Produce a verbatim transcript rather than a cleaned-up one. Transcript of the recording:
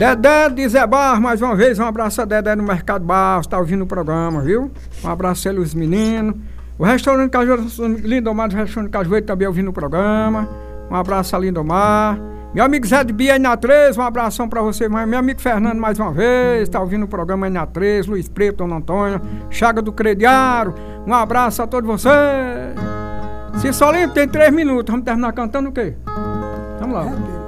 Dedé de Zé Barros, mais uma vez, um abraço a Dedé no Mercado Barros, tá ouvindo o programa, viu? Um abraço a ele, os meninos. O restaurante Cajueiro, Lindomar do restaurante Cajueiro também ouvindo o programa. Um abraço a Lindomar. Meu amigo Zé de Bia aí na três, um abração pra você, mas meu amigo Fernando mais uma vez, tá ouvindo o programa aí na três, Luiz Preto, Dona Antônia, Chaga do Crediário, um abraço a todos vocês. Se Solinho tem três minutos, vamos terminar cantando o quê? Vamos lá.